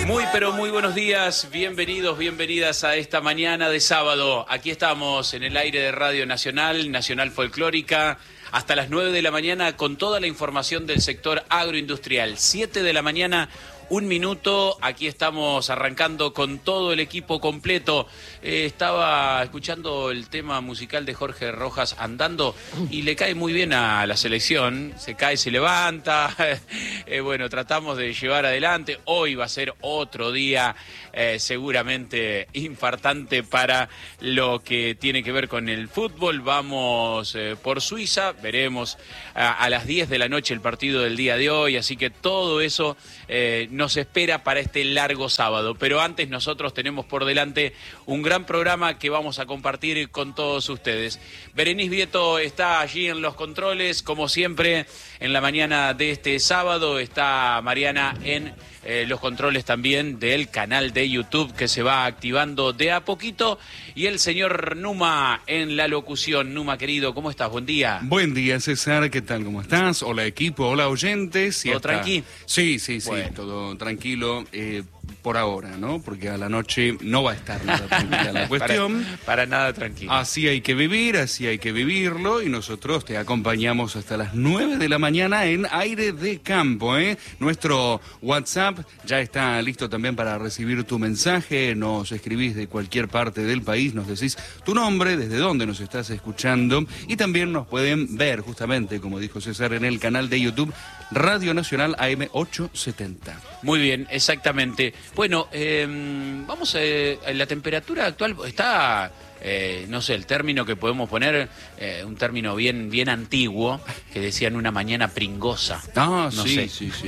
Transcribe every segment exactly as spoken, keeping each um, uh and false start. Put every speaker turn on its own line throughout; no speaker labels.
Muy pero muy buenos días, bienvenidos, bienvenidas a esta mañana de sábado. Aquí estamos en el aire de Radio Nacional, Nacional Folclórica, hasta las nueve de la mañana con toda la información del sector agroindustrial. siete de la mañana, un minuto, aquí estamos arrancando con todo el equipo completo. Eh, estaba escuchando el tema musical de Jorge Rojas, Andando, y le cae muy bien a la selección, se cae, se levanta, eh, bueno, tratamos de llevar adelante. Hoy va a ser otro día eh, seguramente infartante para lo que tiene que ver con el fútbol. Vamos eh, por Suiza, veremos a, a las diez de la noche el partido del día de hoy, así que todo eso eh, nos espera para este largo sábado. Pero antes nosotros tenemos por delante un gran programa que vamos a compartir con todos ustedes. Berenice Vieto está allí en los controles, como siempre, en la mañana de este sábado. Está Mariana en eh, los controles también del canal de YouTube que se va activando de a poquito. Y el señor Numa en la locución. Numa, querido, ¿cómo estás? Buen día.
Buen día, César. ¿Qué tal? ¿Cómo estás? Hola, equipo. Hola, oyentes.
¿Todo hasta... tranqui?
Sí, sí, sí.
Bueno.
Todo tranquilo. Eh, por ahora, ¿no? Porque a la noche no va a estar nada tranquila la cuestión.
Para, para nada tranquilo.
Así hay que vivir, así hay que vivirlo, y nosotros te acompañamos hasta las nueve de la mañana en Aire de Campo, ¿eh? Nuestro WhatsApp ya está listo también para recibir tu mensaje. Nos escribís de cualquier parte del país, nos decís tu nombre, desde dónde nos estás escuchando, y también nos pueden ver, justamente, como dijo César, en el canal de YouTube Radio Nacional A M ochocientos setenta.
Muy bien, exactamente. Bueno, eh, vamos a... Eh, la temperatura actual está... Eh, no sé, el término que podemos poner, eh, un término bien bien antiguo, que decían una mañana pringosa.
Ah,
no
sí,
sé.
sí, sí,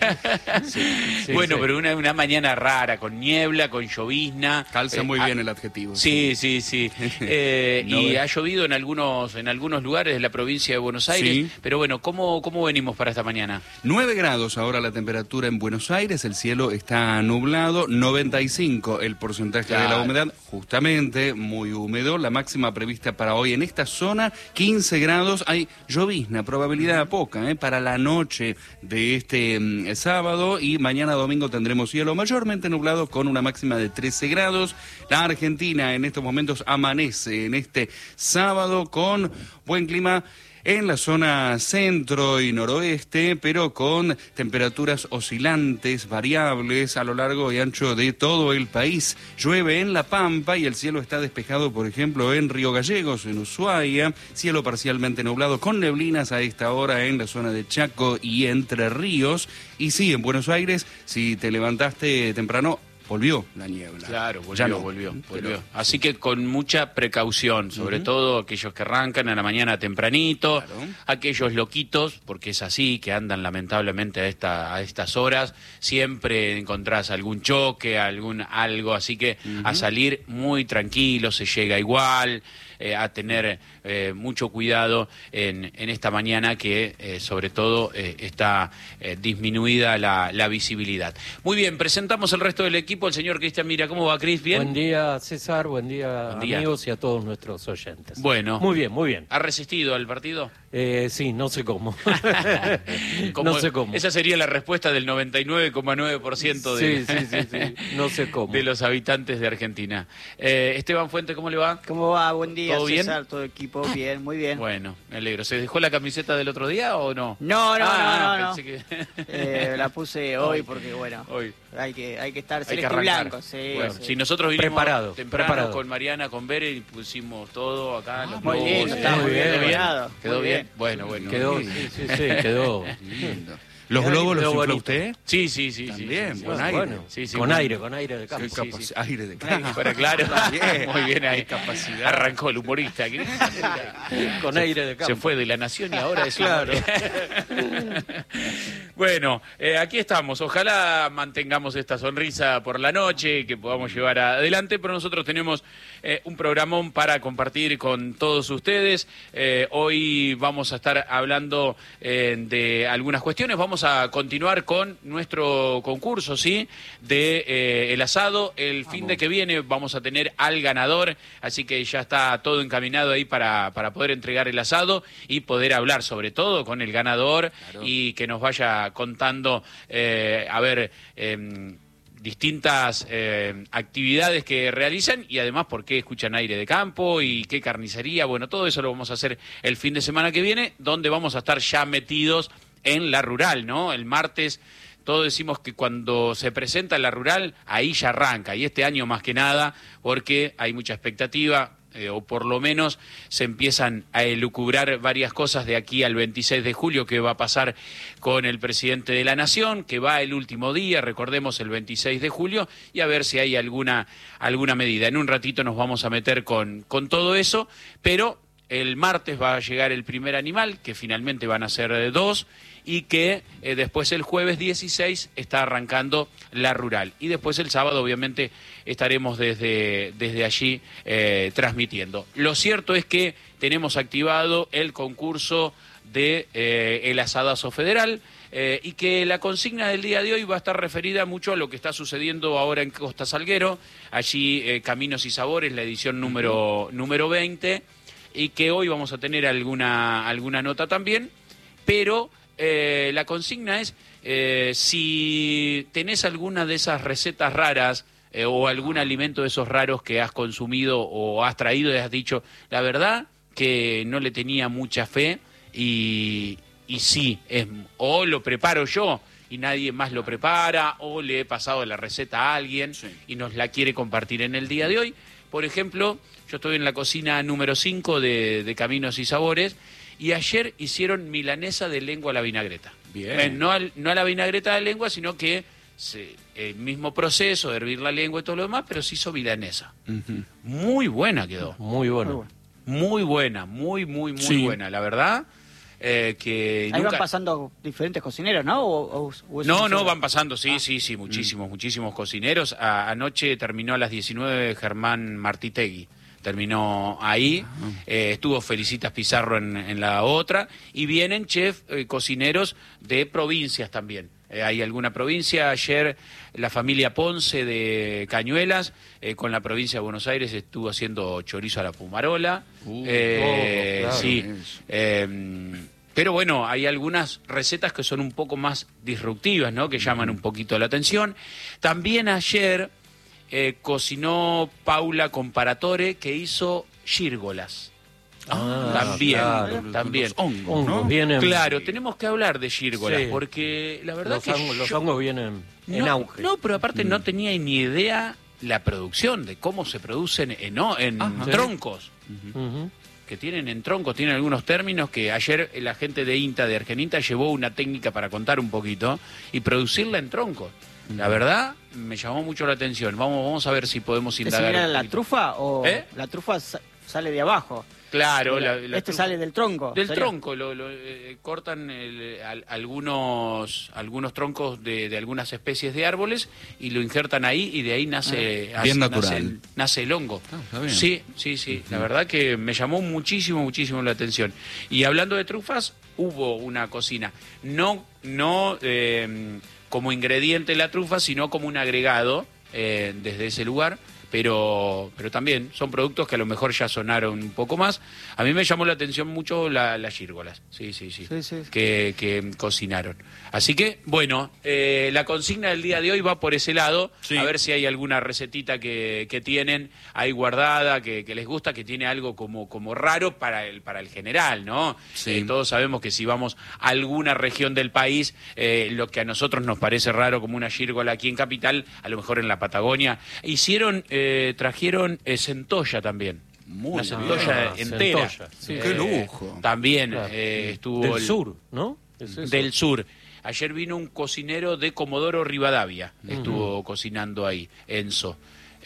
sí, sí. Bueno, sí. Pero una, una mañana rara, con niebla, con llovizna.
Calza
eh,
muy
ah,
bien el adjetivo.
Sí, sí, sí. sí. Eh, no, y ve. Ha llovido en algunos en algunos lugares de la provincia de Buenos Aires. Sí. Pero bueno, ¿cómo, ¿cómo venimos para esta mañana?
nueve grados ahora la temperatura en Buenos Aires, el cielo está nublado, noventa y cinco el porcentaje claro. de la humedad, justamente muy húmedo. La máxima prevista para hoy en esta zona, quince grados. Hay llovizna, probabilidad poca, ¿eh? Para la noche de este mm, sábado, y mañana domingo tendremos cielo mayormente nublado con una máxima de trece grados. La Argentina en estos momentos amanece en este sábado con buen clima en la zona centro y noroeste, pero con temperaturas oscilantes, variables a lo largo y ancho de todo el país. Llueve en La Pampa y el cielo está despejado, por ejemplo, en Río Gallegos, en Ushuaia. Cielo parcialmente nublado con neblinas a esta hora en la zona de Chaco y Entre Ríos. Y sí, en Buenos Aires, si te levantaste temprano, volvió la niebla.
Claro, volvió,
ya no,
volvió, volvió.
Pero,
Así
sí.
que con mucha precaución, sobre uh-huh. todo aquellos que arrancan a la mañana tempranito, claro. aquellos loquitos, porque es así, que andan lamentablemente a esta a estas horas, siempre encontrás algún choque, algún algo, así que uh-huh. a salir muy tranquilo, se llega igual, eh, a tener eh, mucho cuidado en, en esta mañana que eh, sobre todo eh, está eh, disminuida la, la visibilidad. Muy bien, presentamos el resto del equipo. El señor Cristian Mira, ¿cómo va, Cris? ¿Bien?
Buen día, César, buen día,
buen día,
amigos, y a todos nuestros oyentes.
Bueno.
Muy bien, muy bien.
¿Ha resistido al partido?
Eh, sí, no sé cómo.
¿Cómo?
No sé cómo.
Esa sería la respuesta del noventa y nueve coma nueve por ciento de,
sí, sí, sí, sí. No sé cómo.
de los habitantes de Argentina. Eh, Esteban Fuente, ¿cómo le va?
¿Cómo va? Buen día,
¿Todo
César,
bien?
todo equipo, bien, muy bien.
Bueno, me alegro. ¿Se dejó la camiseta del otro día o no?
No, no,
ah,
no, no.
Pensé que...
eh, la puse hoy porque, bueno,
hoy.
hay que hay que estar
hay
celeste
que
y blanco. Sí,
bueno,
sí.
Si nosotros vinimos
preparado,
temprano
preparado.
con Mariana, con Bere, y pusimos todo acá.
Ah,
los
muy
globos,
bien, está
muy bien,
¿Quedó bien?
muy
¿Quedó bien?
bien.
Bueno, bueno.
Quedó, sí, sí, sí, quedó.
Lindo. ¿Los globos los infla usted?
Sí, sí, sí.
También,
sí, sí,
buen
sí.
aire.
Bueno,
Sí, sí,
con
bueno.
aire, con aire de campo.
Sí,
sí.
Aire de campo.
Pero claro,
Bien.
muy bien ahí.
Capacidad.
Arrancó el humorista.
Con aire de campo.
Se fue de La Nación y ahora es
claro.
Bueno, eh, aquí estamos. Ojalá mantengamos esta sonrisa por la noche, que podamos llevar adelante, pero nosotros tenemos eh, un programón para compartir con todos ustedes. Eh, hoy vamos a estar hablando eh, de algunas cuestiones. Vamos a continuar con nuestro concurso, ¿sí? De eh, el asado. El vamos. Fin de que viene vamos a tener al ganador, así que ya está todo encaminado ahí para, para poder entregar el asado y poder hablar sobre todo con el ganador, claro. Y que nos vaya contando, eh, a ver... Eh, distintas eh, actividades que realizan y además por qué escuchan Aire de Campo y qué carnicería. Bueno, todo eso lo vamos a hacer el fin de semana que viene, donde vamos a estar ya metidos en la rural, ¿no? El martes, todos decimos que cuando se presenta la rural, ahí ya arranca, y este año más que nada, porque hay mucha expectativa. Eh, o por lo menos se empiezan a elucubrar varias cosas de aquí al veintiséis de julio, que va a pasar con el presidente de la Nación, que va el último día, recordemos, el veintiséis de julio, y a ver si hay alguna, alguna medida. En un ratito nos vamos a meter con, con todo eso, pero el martes va a llegar el primer animal, que finalmente van a ser eh, dos, y que eh, después el jueves dieciséis está arrancando la rural. Y después el sábado, obviamente, estaremos desde, desde allí eh, transmitiendo. Lo cierto es que tenemos activado el concurso de eh, el Asadazo Federal, eh, y que la consigna del día de hoy va a estar referida mucho a lo que está sucediendo ahora en Costa Salguero, allí eh, Caminos y Sabores, la edición número, número veinte, y que hoy vamos a tener alguna, alguna nota también, pero eh, la consigna es eh, si tenés alguna de esas recetas raras eh, o algún alimento de esos raros que has consumido o has traído y has dicho, la verdad que no le tenía mucha fe y, y sí, es, o lo preparo yo y nadie más lo prepara, o le he pasado la receta a alguien sí. y nos la quiere compartir en el día de hoy. Por ejemplo, yo estoy en la cocina número cinco de, de Caminos y Sabores, y ayer hicieron milanesa de lengua a la vinagreta.
Bien.
Eh, no, al, no a la vinagreta de lengua, sino que se, el mismo proceso de hervir la lengua y todo lo demás, pero se hizo milanesa. Uh-huh. Muy buena quedó.
Muy buena.
Muy buena, muy, buena, muy, muy, muy
sí.
buena, la verdad. Eh, que
Ahí
nunca...
van pasando diferentes cocineros, ¿no? ¿O, o, o
no, no, van pasando, sí, ah. sí, sí, muchísimos, mm. muchísimos cocineros. A, anoche terminó a las diecinueve Germán Martitegui. Terminó ahí, eh, estuvo Felicitas Pizarro en, en la otra, y vienen chef, eh, cocineros de provincias también. Eh, hay alguna provincia, ayer la familia Ponce de Cañuelas, eh, con la provincia de Buenos Aires, estuvo haciendo chorizo a la pumarola. Uh, eh, oh, claro, sí, eh, pero bueno, hay algunas recetas que son un poco más disruptivas, ¿no? Que llaman un poquito la atención. También ayer... Eh, cocinó Paula Comparatore, que hizo gírgolas. Ah, también, claro, también.
Hongos, ¿no? Vienen...
Claro, tenemos que hablar de gírgolas, sí. porque la verdad
los
que
hongos,
yo...
los hongos vienen
no,
en auge.
No, pero aparte mm. no tenía ni idea la producción, de cómo se producen en, en Ajá. troncos. Uh-huh. Uh-huh. Que tienen en troncos, tienen algunos términos que ayer la gente de INTA, de Argeninta, llevó una técnica para contar un poquito y producirla en troncos. La verdad, me llamó mucho la atención. Vamos, vamos a ver si podemos indagar.
¿Es la trufa o
¿Eh?
la trufa sale de abajo?
Claro. La, la
este
trufa,
sale del tronco.
Del
¿sería?
tronco. Lo, lo, eh, cortan el, al, algunos algunos troncos de, de algunas especies de árboles y lo injertan ahí y de ahí nace,
ah, bien
nace,
natural.
Nace, nace el hongo.
Ah, está bien.
Sí, sí, sí. Uh-huh. La verdad que me llamó muchísimo, muchísimo la atención. Y hablando de trufas, hubo una cocina. No, no... Eh, como ingrediente la trufa, sino como un agregado eh, desde ese lugar, pero pero también son productos que a lo mejor ya sonaron un poco más. A mí me llamó la atención mucho la, las gírgolas, sí, sí, sí,
sí, sí.
Que, que cocinaron. Así que, bueno, eh, la consigna del día de hoy va por ese lado, sí. A ver si hay alguna recetita que, que tienen ahí guardada, que, que les gusta, que tiene algo como, como raro para el, para el general, ¿no? Sí. Eh, todos sabemos que si vamos a alguna región del país, eh, lo que a nosotros nos parece raro como una gírgola aquí en Capital, a lo mejor en la Patagonia, hicieron, eh, trajeron eh, centolla también. Muy una centolla ah, entera.
Centolla.
Sí. Eh, ¡Qué lujo!
También
claro.
eh, estuvo...
Del
el,
sur, ¿no? ¿Es eso?
Del sur. Ayer vino un cocinero de Comodoro Rivadavia, uh-huh. estuvo cocinando ahí, Enzo,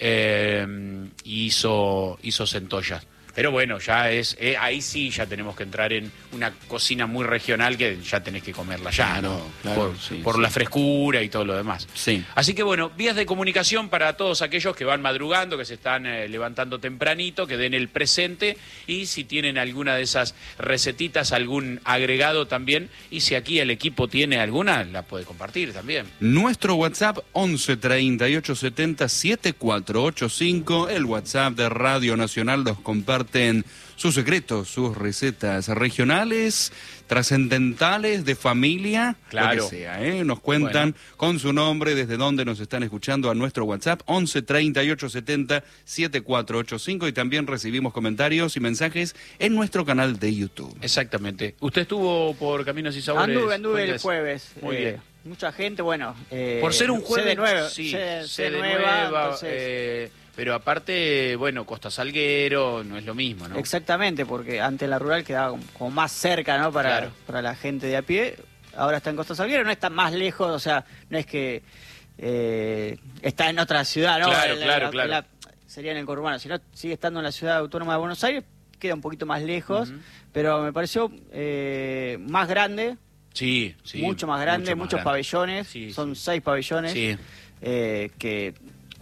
eh, y hizo, hizo centollas. Pero bueno, ya es eh, ahí sí ya tenemos que entrar en una cocina muy regional que ya tenés que comerla ya, ¿no?
Claro,
por
sí,
por
sí.
la frescura y todo lo demás.
Sí.
Así que bueno, vías de comunicación para todos aquellos que van madrugando, que se están eh, levantando tempranito, que den el presente y si tienen alguna de esas recetitas, algún agregado también, y si aquí el equipo tiene alguna, la puede compartir también.
Nuestro WhatsApp once treinta y ocho setenta setenta y cuatro ochenta y cinco, el WhatsApp de Radio Nacional los comparte comparten sus secretos, sus recetas regionales, trascendentales, de familia,
Claro.
lo que sea, ¿eh? Nos cuentan
Bueno.
con su nombre, desde dónde nos están escuchando a nuestro WhatsApp, once treinta y ocho setenta setenta y cuatro ochenta y cinco, y también recibimos comentarios y mensajes en nuestro canal de YouTube.
Exactamente. ¿Usted estuvo por Caminos y Sabores?
Anduve, anduve el
Fuentes?
jueves.
Muy
eh,
bien.
Mucha gente, bueno. Eh,
Por ser un jueves
Sede nueva.
sí,
sede,
sede
sede
nueva,
nueva. Entonces,
eh, pero aparte, bueno, Costa Salguero no es lo mismo, ¿no?
exactamente, porque antes la rural quedaba como, como más cerca, ¿no? Para,
Claro.
para la gente de a pie. Ahora está en Costa Salguero, no está más lejos, o sea, no es que eh, está en otra ciudad, ¿no?
Claro,
La-
claro,
la-
claro.
la- sería en el conurbano, sino sigue estando en la ciudad autónoma de Buenos Aires, queda un poquito más lejos,
Ujú.
pero me pareció eh, más grande,
Sí, sí.
mucho más grande,
mucho más
muchos
grande.
pabellones,
Sí,
son
sí.
seis pabellones,
Sí.
eh, que